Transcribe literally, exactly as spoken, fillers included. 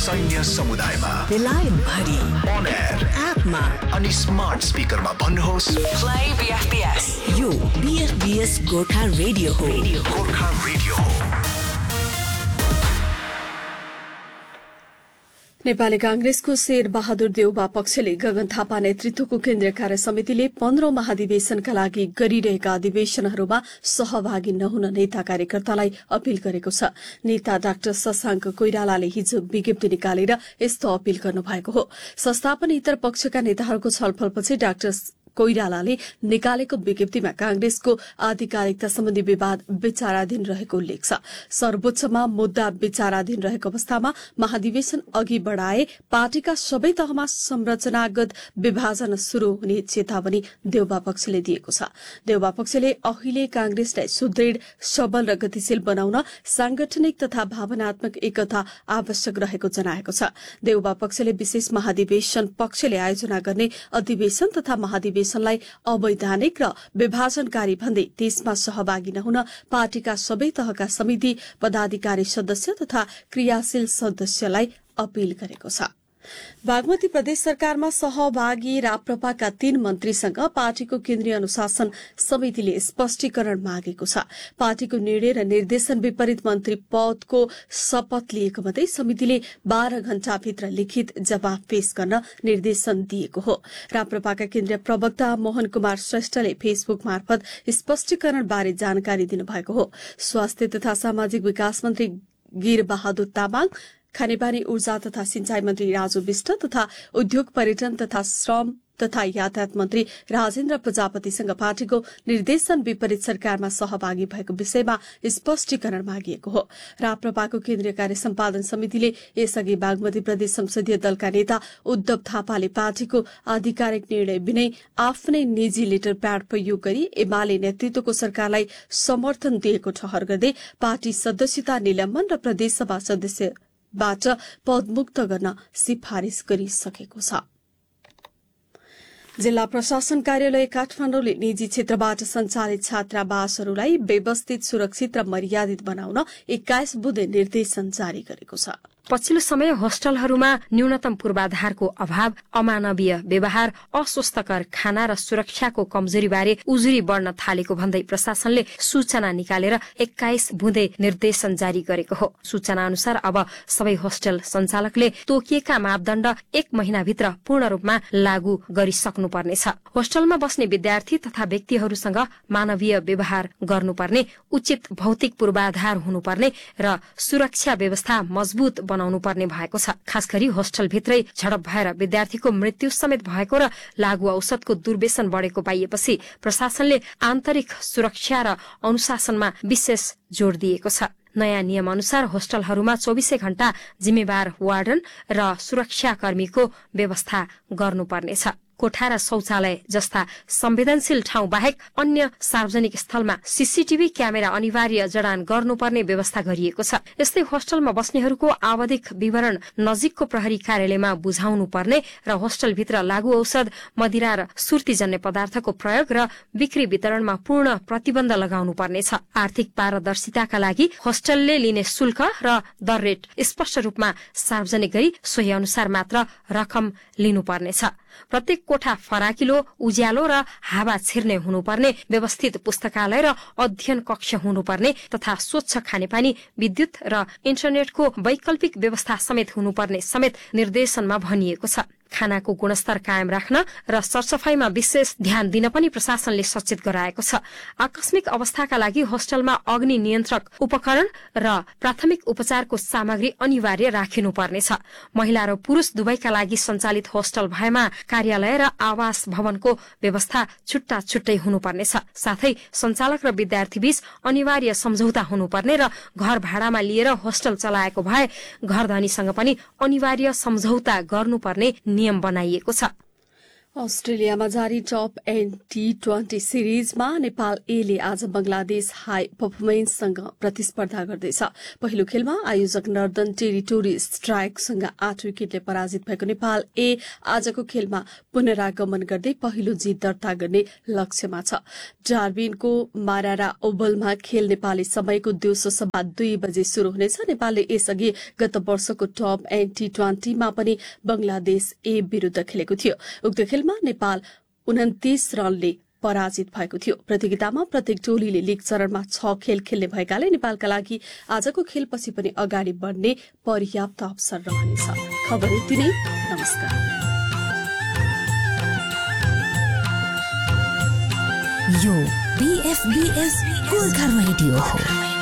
सैन्य समुदायमा बेलायत भरि अन एयर एपमा अनि स्मार्ट स्पिकरमा भन्नुहोस् प्ले बीएफबीएस। यो बीएफबीएस गोर्खा रेडियो हो। गोर्खा रेडियो हो। नेपाली कांग्रेसको शेर बहादुर देउबा पक्षले गगन थापा नेतृत्वको केन्द्रीय कार्य समितिले पन्ध्रौं महाधिवेशनका लागि गरिरहेका अधिवेशनहरूमा सहभागी नहुन नेता कार्यकर्तालाई अपील गरेको छ। नेता डाक्टर शशाङ्क कोइरालाले हिजो विज्ञप्ति निकालेर यस्तो अपील गर्नुभएको हो। संस्थापन इतर पक्षका नेताहरूको छलफलपछि डाक्टर कोइरालाले निकालेको विज्ञप्तिमा कांग्रेसको आधिकारिकता सम्बन्धी विवाद विचाराधीन रहेको उल्लेख छ। सर्वोच्चमा मुद्दा विचाराधीन रहेको अवस्थामा महाधिवेशन अघि बढ़ाए पार्टीका सबै तहमा संरचनागत विभाजन शुरू हुने चेतावनी देउबा पक्षले दिएको छ। देउबा पक्षले अहिले कांग्रेसलाई सुदृढ़ सबल र गतिशील बनाउन सांगठनिक तथा भावनात्मक एकता आवश्यक रहेको जनाएको छ। देउबा पक्षले विशेष महाधिवेशन पक्षले आयोजना गर्ने अधिवेशन तथा महाधिवेशन लाई अवैधानिक र विभाजनकारी भन्दै त्यसमा सहभागी नहुन पार्टीका सबै तहका समिति पदाधिकारी सदस्य तथा क्रियाशील सदस्यलाई अपील गरेको छ। बागमती प्रदेश सरकारमा सहभागी राप्रपाका तीन मन्त्रीसँग पार्टीको केन्द्रीय अनुशासन समितिले स्पष्टीकरण मागेको छ। पार्टीको निर्णय र निर्देशन विपरीत मन्त्री पदको शपथ लिएको मध्ये समितिले बाह्र घण्टाभित्र लिखित जवाफ पेश गर्न निर्देशन दिएको हो। राप्रपाका केन्द्रीय प्रवक्ता मोहन कुमार श्रेष्ठले फेसबुक मार्फत स्पष्टीकरण बारे जानकारी दिनुभएको हो। स्वास्थ्य तथा सामाजिक विकास मन्त्री गिर बहादुर तामाङ, खानेपानी ऊर्जा तथा सिंचाई मन्त्री राजु विष्ट तथा उद्योग पर्यटन तथा श्रम तथा यातायात मन्त्री राजेन्द्र प्रजापतिसँग पार्टीको निर्देशन विपरीत सरकारमा सहभागी भएको विषयमा स्पष्टीकरण मागिएको हो। राप्रपाको केन्द्रीय कार्य सम्पादन समितिले यसअघि बागमती प्रदेश संसदीय दलका नेता उद्धव थापाले पार्टीको आधिकारिक निर्णय बिनै आफ्नै निजी लेटर प्याड प्रयोग गरी एमाले नेतृत्वको सरकारलाई समर्थन दिएको ठहर गर्दै पार्टी सदस्यता निलम्बन र प्रदेशसभा सदस्यबाट पदमुक्त गर्न सिफारिश गरिसकेको छ। जिल्ला प्रशासन कार्यालय काठमाडौँले निजी क्षेत्रबाट सञ्चालित छात्रावासहरूलाई व्यवस्थित, सुरक्षित र मर्यादित बनाउन एक्काइस बुँदे निर्देशन जारी गरेको छ। पछिल्लो समय होस्टलहरूमा न्यूनतम पूर्वाधारको अभाव, अमानवीय व्यवहार, अस्वस्थकर खाना र सुरक्षाको कमजोरीबारे उजुरी बढ्न थालेको भन्दै प्रशासनले सूचना निकालेर एक्काइस बुँदे निर्देशन जारी गरेको हो। सूचना अनुसार अब सबै होस्टल सञ्चालकले तोकिएका मापदण्ड एक महिनाभित्र पूर्ण रूपमा लागू गरिसक्नुपर्नेछ। होस्टलमा बस्ने विद्यार्थी तथा व्यक्तिहरूसँग मानवीय व्यवहार गर्नुपर्ने, उचित भौतिक पूर्वाधार हुनुपर्ने र सुरक्षा व्यवस्था मजबुत बनाउनु पर्ने भएको छ। खास गरी होस्टलभित्रै झडप भएर विद्यार्थीको मृत्यु समेत भएको र लागू औषधको दुर्व्यसन बढ़ेको पाइएपछि प्रशासनले आन्तरिक सुरक्षा र अनुशासनमा विशेष जोड़ दिएको छ। नयाँ नियम अनुसार होस्टलहरूमा चौबीसै घण्टा जिम्मेवार वार्डन र सुरक्षाकर्मीको व्यवस्था गर्नुपर्नेछ। कोठा र शौचालय जस्ता संवेदनशील ठाउँ बाहेक अन्य सार्वजनिक स्थलमा सीसीटीभी क्यामेरा अनिवार्य जडान गर्नुपर्ने व्यवस्था गरिएको छ। यस्तै होस्टलमा बस्नेहरूको आवधिक विवरण नजिकको प्रहरी कार्यालयमा बुझाउनु पर्ने र होस्टलभित्र लागू औषध, मदिरा र सुर्तीजन्य पदार्थको प्रयोग र बिक्री वितरणमा पूर्ण प्रतिबन्ध लगाउनु पर्नेछ। आर्थिक पारदर्शिताका लागि होस्टलले लिने शुल्क र दर रेट स्पष्ट रूपमा सार्वजनिक गरी सोही अनुसार मात्र रकम लिनुपर्नेछ। प्रत्येक कोठा फराकिलो, उज्यालो र हावा छिर्ने हुनुपर्ने, व्यवस्थित पुस्तकालय र अध्ययन कक्ष हुनुपर्ने तथा स्वच्छ खानेपानी, विद्युत र इन्टरनेटको वैकल्पिक व्यवस्था समेत हुनुपर्ने समेत निर्देशनमा भनिएको छ। खानाको गुणस्तर कायम राख्न र सरसफाईमा विशेष ध्यान दिन पनि प्रशासनले सचेत गराएको छ। आकस्मिक अवस्थाका लागि होस्टलमा अग्नि नियन्त्रक उपकरण र प्राथमिक उपचारको सामग्री अनिवार्य राखिनुपर्नेछ। महिला र पुरूष दुवैका लागि सञ्चालित होस्टल भएमा कार्यालय र आवास भवनको व्यवस्था छुट्टा छुट्टै हुनुपर्नेछ। साथै सञ्चालक र विद्यार्थीबीच अनिवार्य सम्झौता हुनुपर्ने र घर भाडामा लिएर होस्टल चलाएको भए घरधनीसँग पनि अनिवार्य सम्झौता गर्नुपर्ने नियम बनाइएको छ। अस्ट्रेलियामा जारी top and T twenty सिरिजमा Nepal एले आज बंगलादेश हाई पर्फर्मेन्ससँग प्रतिस्पर्धा गर्दैछ। पहिलो खेलमा आयोजक नर्दन टेरिटोरी स्ट्राइकसँग आठ विकेटले पराजित भएको नेपाल ए आजको खेलमा पुनरागमन गर्दै पहिलो जित दर्ता गर्ने लक्ष्यमा छ। डार्बिनको मारारा ओभलमा खेल नेपाली समयको दिउँसो सभा दुई बजे शुरू हुनेछ। नेपालले यसअघि गत वर्षको टप एन्ड टी ट्वेन्टीमा पनि बंगलादेश ए विरूद्ध खेलेको थियो। उक्त खेलमा नेपाल उन्तिस रनले पराजित भएको थियो। प्रतियोगितामा प्रत्येक टोलीले लीग चरणमा छ खेल खेल्ने भएकाले नेपालका लागि आजको खेलपछि पनि अगाडि बढ्ने पर्याप्त अवसर रहनेछ। खबर यति नै। नमस्कार। यो बीएफबीएस गोर्खा रेडियो हो।